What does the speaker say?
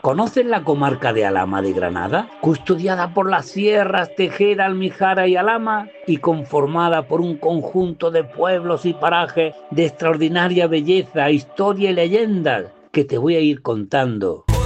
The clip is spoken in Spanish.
¿Conoces la comarca de Alhama de Granada? Custodiada por las sierras Tejera, Almijara y Alhama y conformada por un conjunto de pueblos y parajes de extraordinaria belleza, historia y leyendas que te voy a ir contando.